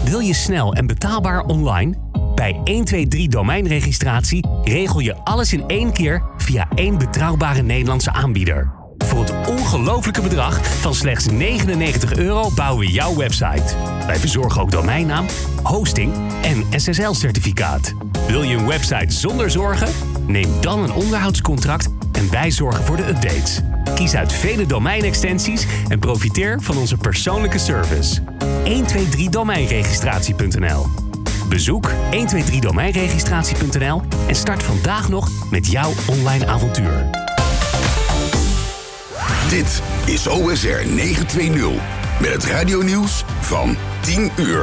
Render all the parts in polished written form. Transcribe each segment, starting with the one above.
Wil je snel en betaalbaar online? Bij 123 domeinregistratie regel je alles in één keer via één betrouwbare Nederlandse aanbieder. Voor het ongelofelijke bedrag van slechts €99 bouwen we jouw website. Wij verzorgen ook domeinnaam, hosting en SSL-certificaat. Wil je een website zonder zorgen? Neem dan een onderhoudscontract en wij zorgen voor de updates. Kies uit vele domeinextensies en profiteer van onze persoonlijke service. 123domeinregistratie.nl. Bezoek 123domeinregistratie.nl en start vandaag nog met jouw online avontuur. Dit is OSR 920 met het radionieuws van 10 uur.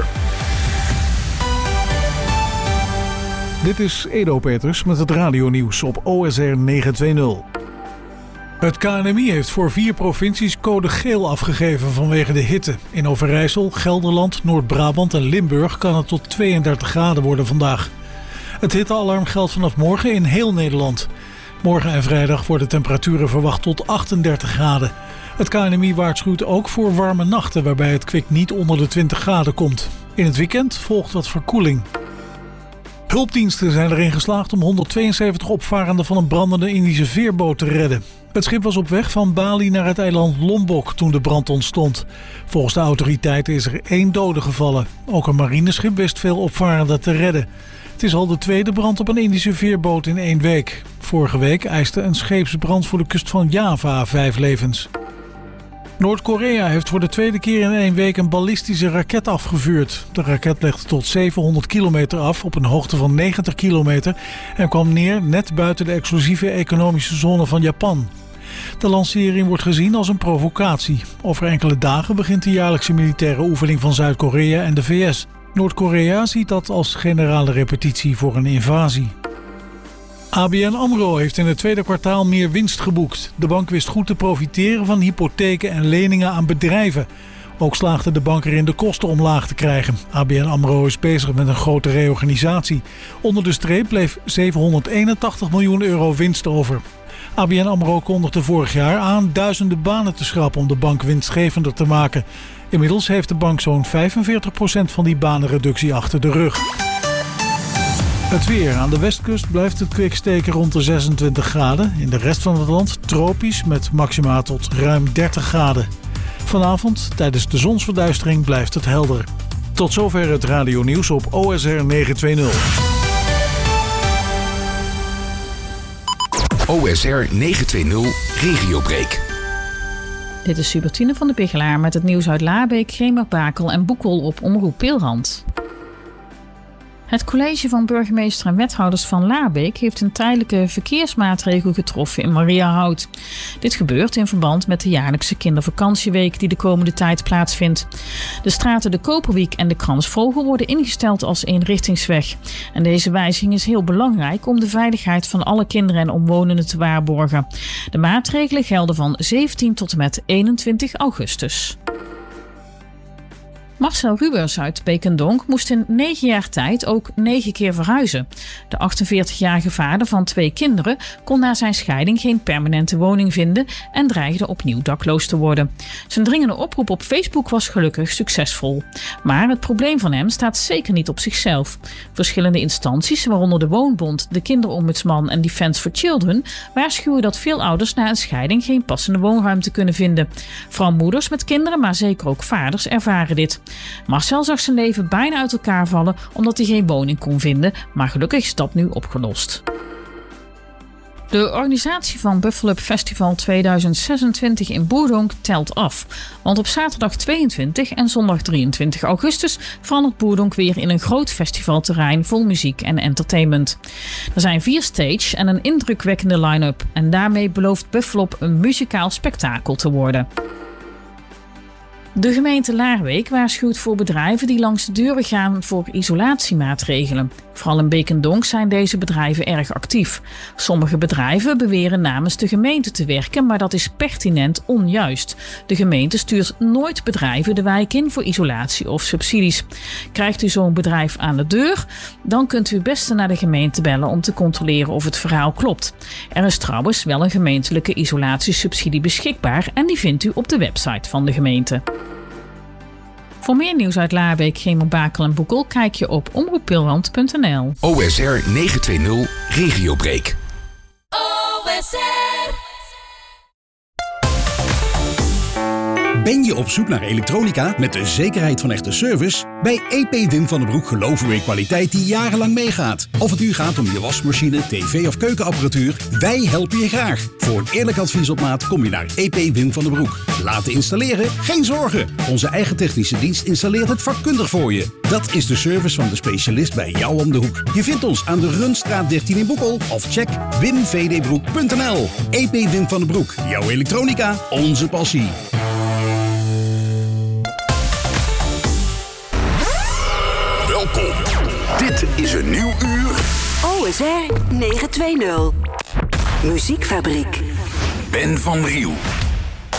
Dit is Edo Peters met het radionieuws op OSR 920. Het KNMI heeft voor 4 provincies code geel afgegeven vanwege de hitte. In Overijssel, Gelderland, Noord-Brabant en Limburg kan het tot 32 graden worden vandaag. Het hittealarm geldt vanaf morgen in heel Nederland. Morgen en vrijdag worden temperaturen verwacht tot 38 graden. Het KNMI waarschuwt ook voor warme nachten waarbij het kwik niet onder de 20 graden komt. In het weekend volgt wat verkoeling. Hulpdiensten zijn erin geslaagd om 172 opvarenden van een brandende Indische veerboot te redden. Het schip was op weg van Bali naar het eiland Lombok toen de brand ontstond. Volgens de autoriteiten is er 1 dode gevallen. Ook een marineschip wist veel opvarenden te redden. Het is al de tweede brand op een Indische veerboot in 1 week. Vorige week eiste een scheepsbrand voor de kust van Java 5 levens. Noord-Korea heeft voor de tweede keer in 1 week een ballistische raket afgevuurd. De raket legde tot 700 kilometer af op een hoogte van 90 kilometer en kwam neer net buiten de exclusieve economische zone van Japan. De lancering wordt gezien als een provocatie. Over enkele dagen begint de jaarlijkse militaire oefening van Zuid-Korea en de VS. Noord-Korea ziet dat als generale repetitie voor een invasie. ABN AMRO heeft in het tweede kwartaal meer winst geboekt. De bank wist goed te profiteren van hypotheken en leningen aan bedrijven. Ook slaagde de bank erin de kosten omlaag te krijgen. ABN AMRO is bezig met een grote reorganisatie. Onder de streep bleef €781 miljoen winst over. ABN AMRO kondigde vorig jaar aan duizenden banen te schrappen om de bank winstgevender te maken. Inmiddels heeft de bank zo'n 45% van die banenreductie achter de rug. Het weer. Aan de westkust blijft het kwik steken rond de 26 graden. In de rest van het land tropisch met maxima tot ruim 30 graden. Vanavond, tijdens de zonsverduistering, blijft het helder. Tot zover het radionieuws op OSR 920. OSR 920 Regiobreak. Dit is Subertine van de Bigelaar met het nieuws uit Laabeek, Kremer-Bakel en Boekel op Omroep Peelhand. Het college van burgemeester en wethouders van Laabeek heeft een tijdelijke verkeersmaatregel getroffen in Mariahout. Dit gebeurt in verband met de jaarlijkse kindervakantieweek die de komende tijd plaatsvindt. De straten de Koperwiek en de Kransvogel worden ingesteld als eenrichtingsweg. En deze wijziging is heel belangrijk om de veiligheid van alle kinderen en omwonenden te waarborgen. De maatregelen gelden van 17 tot en met 21 augustus. Marcel Rubers uit Bekendonk moest in 9 jaar tijd ook 9 keer verhuizen. De 48-jarige vader van 2 kinderen kon na zijn scheiding geen permanente woning vinden en dreigde opnieuw dakloos te worden. Zijn dringende oproep op Facebook was gelukkig succesvol. Maar het probleem van hem staat zeker niet op zichzelf. Verschillende instanties, waaronder de Woonbond, de Kinderombudsman en Defence for Children, waarschuwen dat veel ouders na een scheiding geen passende woonruimte kunnen vinden. Vooral moeders met kinderen, maar zeker ook vaders ervaren dit. Marcel zag zijn leven bijna uit elkaar vallen omdat hij geen woning kon vinden, maar gelukkig is dat nu opgelost. De organisatie van Buffalo Festival 2026 in Boerdonk telt af. Want op zaterdag 22 en zondag 23 augustus verandert Boerdonk weer in een groot festivalterrein vol muziek en entertainment. Er zijn 4 stages en een indrukwekkende line-up. En daarmee belooft Buffalo een muzikaal spektakel te worden. De gemeente Laarbeek waarschuwt voor bedrijven die langs de deuren gaan voor isolatiemaatregelen. Vooral in Bekendonk zijn deze bedrijven erg actief. Sommige bedrijven beweren namens de gemeente te werken, maar dat is pertinent onjuist. De gemeente stuurt nooit bedrijven de wijk in voor isolatie of subsidies. Krijgt u zo'n bedrijf aan de deur, dan kunt u best naar de gemeente bellen om te controleren of het verhaal klopt. Er is trouwens wel een gemeentelijke isolatiesubsidie beschikbaar en die vindt u op de website van de gemeente. Voor meer nieuws uit Laarbeek, Gemel, Bakel en Boekel kijk je op omroeppilrand.nl. OSR 920 Regiobreak. OSR. Ben je op zoek naar elektronica met de zekerheid van echte service? Bij EP Wim van den Broek geloven we in kwaliteit die jarenlang meegaat. Of het nu gaat om je wasmachine, tv of keukenapparatuur, wij helpen je graag. Voor een eerlijk advies op maat kom je naar EP Wim van den Broek. Laten installeren? Geen zorgen. Onze eigen technische dienst installeert het vakkundig voor je. Dat is de service van de specialist bij jou om de hoek. Je vindt ons aan de Runstraat 13 in Boekel of check wimvdbroek.nl. EP Wim van den Broek. Jouw elektronica, onze passie. Welkom. Dit is een nieuw uur. OSR 920. Muziekfabriek. Ben van Riel.